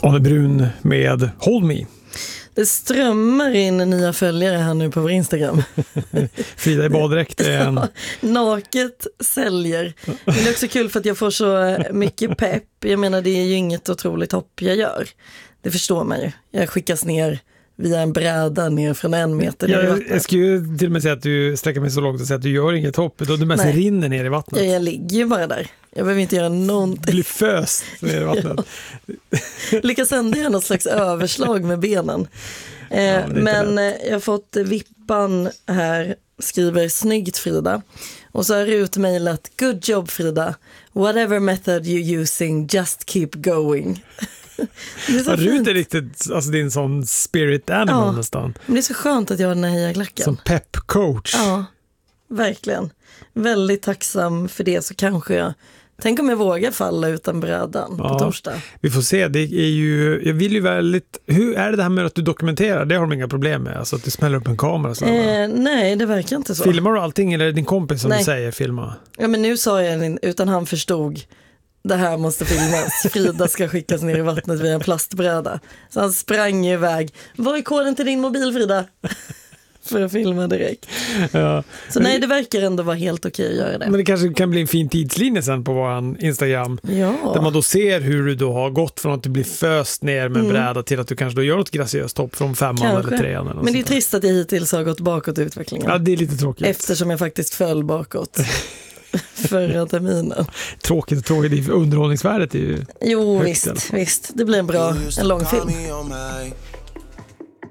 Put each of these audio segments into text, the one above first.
Anne Brun med Hold Me. Det strömmar in nya följare här nu på vår Instagram. Frida i baddräkt är en... Naket säljer. Men det är också kul för att jag får så mycket pepp. Jag menar, det är ju inget otroligt hopp jag gör. Det förstår man ju. Jag skickas ner via en bräda ner från 1 meter ner i vattnet. Jag skulle ju till och med säga att du sträcker mig så långt och säga att du gör inget hopp. Då du mest rinner ner i vattnet. Jag ligger ju bara där. Jag behöver inte göra någonting. Du blir föst ner i vattnet. Lyckas ändå göra något slags överslag med benen. Men jag har fått Vippan här, skriver snyggt Frida. Och så har Rut mejlat, good job Frida. Whatever method you're using, just keep going. Rut är riktigt alltså din sån spirit animal nästan. Men det är så skönt att jag har den här hejaklacken. Som pep-coach. Ja, verkligen. Väldigt tacksam för det, så kanske jag... Tänk om jag vågar falla utan brädan på torsdag. Vi får se, det är ju... Jag vill ju väldigt... Hur är det här med att du dokumenterar? Det har de inga problem med, alltså att du smäller upp en kamera. Nej, det verkar inte så. Filmar du allting eller är det din kompis som du säger filma? Ja, men nu sa jag utan han förstod... Det här måste filmas. Frida ska skickas ner i vattnet via en plastbräda. Så han sprang iväg. Vad är koden till din mobil, Frida? För att filma direkt. Ja. Så nej, det verkar ändå vara helt okej att göra det. Men det kanske kan bli en fin tidslinje sen på vår Instagram. Ja. Där man då ser hur du då har gått från att du blir föst ner med en bräda till att du kanske då gör något graciöst hopp från 5:an eller 3:an. Eller men det är trist att jag hittills har gått bakåt i utvecklingen. Ja, det är lite tråkigt. Eftersom jag faktiskt föll bakåt. Förra terminen. Tråkigt. Underhållningsvärdet är ju visst. Det blir en lång film.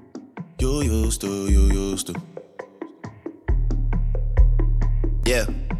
You used to. Yeah.